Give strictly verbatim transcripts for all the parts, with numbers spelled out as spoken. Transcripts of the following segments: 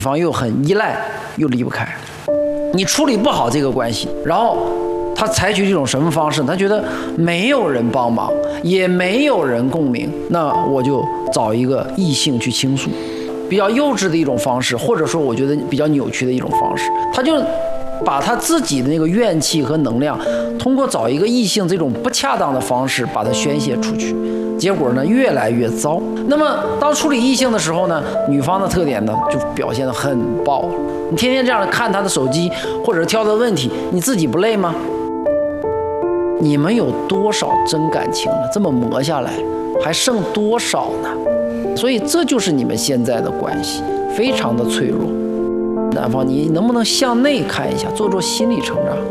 方又很依赖，又离不开，你处理不好这个关系，然后他采取一种什么方式？他觉得没有人帮忙，也没有人共鸣，那我就找一个异性去倾诉，比较幼稚的一种方式，或者说我觉得比较扭曲的一种方式，他就把他自己的那个怨气和能量，通过找一个异性这种不恰当的方式把它宣泄出去，结果呢越来越糟。那么当处理异性的时候呢，女方的特点呢就表现得很暴，你天天这样看她的手机，或者挑她的问题，你自己不累吗？你们有多少真感情呢？这么磨下来，还剩多少呢？所以这就是你们现在的关系，非常的脆弱。男方，你能不能向内看一下，做做心理成长？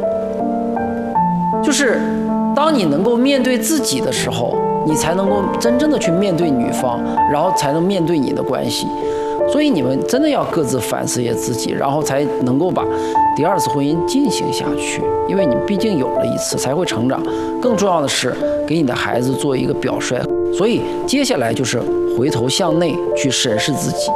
就是当你能够面对自己的时候，你才能够真正的去面对女方，然后才能面对你的关系。所以你们真的要各自反思一下自己，然后才能够把第二次婚姻进行下去。因为你毕竟有了一次，才会成长。更重要的是给你的孩子做一个表率。所以接下来就是回头向内去审视自己。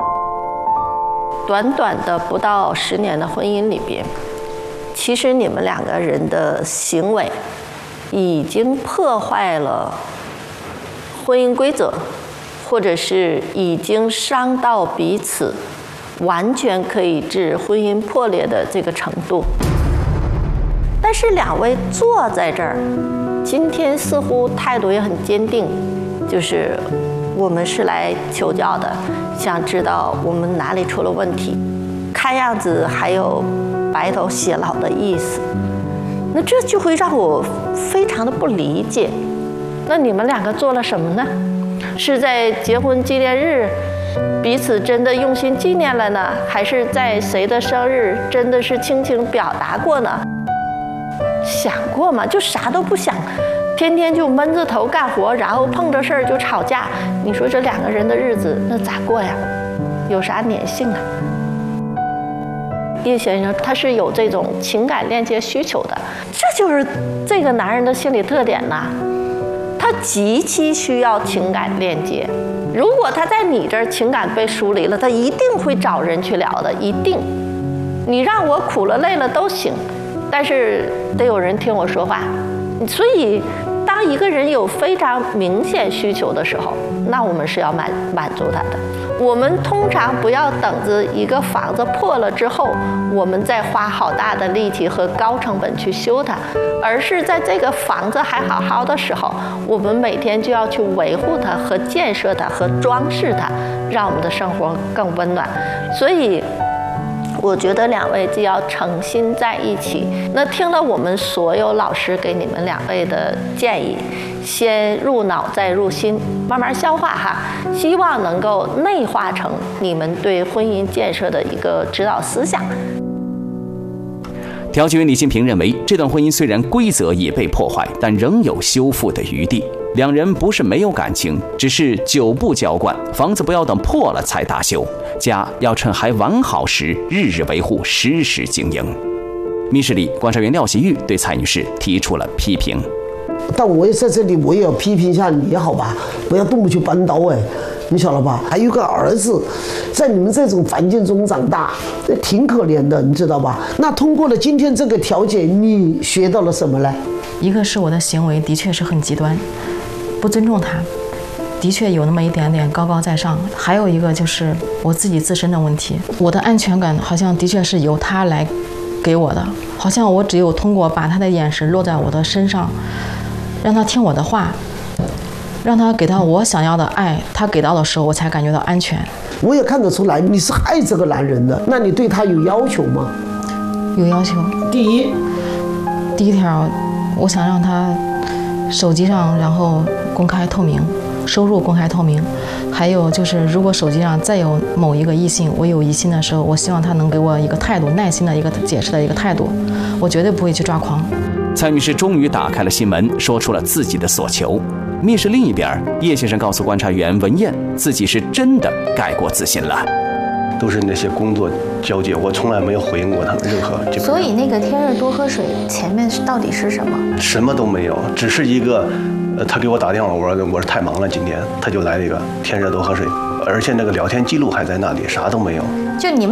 短短的不到十年的婚姻里边，其实你们两个人的行为已经破坏了婚姻规则，或者是已经伤到彼此，完全可以致婚姻破裂的这个程度。但是两位坐在这儿，今天似乎态度也很坚定，就是我们是来求教的，想知道我们哪里出了问题，看样子还有白头偕老的意思。那这就会让我非常的不理解。那你们两个做了什么呢？是在结婚纪念日彼此真的用心纪念了呢，还是在谁的生日真的是轻轻表达过呢？想过吗？就啥都不想，天天就闷着头干活，然后碰着事儿就吵架。你说这两个人的日子那咋过呀？有啥粘性啊？叶先生他是有这种情感链接需求的，这就是这个男人的心理特点呐。他极其需要情感链接，如果他在你这儿情感被疏离了，他一定会找人去聊的，一定。你让我苦了累了都行，但是得有人听我说话。所以当一个人有非常明显需求的时候，那我们是要满满足他的。我们通常不要等着一个房子破了之后，我们再花好大的力气和高成本去修它，而是在这个房子还好好的时候，我们每天就要去维护它和建设它和装饰它，让我们的生活更温暖。所以我觉得两位既要诚心在一起，那听了我们所有老师给你们两位的建议，先入脑再入心，慢慢消化哈，希望能够内化成你们对婚姻建设的一个指导思想。 调解员李新平认为，这段婚姻虽然规则也被破坏，但仍有修复的余地。两人不是没有感情，只是久不浇灌，房子不要等破了才大修，家要趁还完好时日日维护，时时经营。密室里，观察员廖习玉对蔡女士提出了批评。 但我也在这里，我也要批评一下你，好吧？不要动不去搬刀，哎，你晓得吧？还有个儿子，在你们这种环境中长大，这挺可怜的，你知道吧？那通过了今天这个调解，你学到了什么呢？ 一个是我的行为的确是很极端，不尊重他，的确有那么一点点高高在上。还有一个就是我自己自身的问题，我的安全感好像的确是由他来给我的，好像我只有通过把他的眼神落在我的身上，让他听我的话，让他给到我想要的爱，他给到的时候我才感觉到安全。 我也看得出来你是爱这个男人的，那你对他有要求吗？ 有要求。 第一第一条，我想让他手机上然后公开透明，收入公开透明。还有就是如果手机上再有某一个异性我有疑心的时候，我希望他能给我一个态度，耐心的一个解释的一个态度，我绝对不会去抓狂。 蔡女士终于打开了心门，说出了自己的所求。密室另一边，叶先生告诉观察员文燕，自己是真的改过自新了。 都是那些工作交接，我从来没有回应过他们任何。 所以那个天热多喝水前面到底是什么？ 什么都没有，只是一个，呃，他给我打电话，我说我说太忙了，今天他就来了一个天热多喝水。 而且那个聊天记录还在那里，啥都没有。 就你们。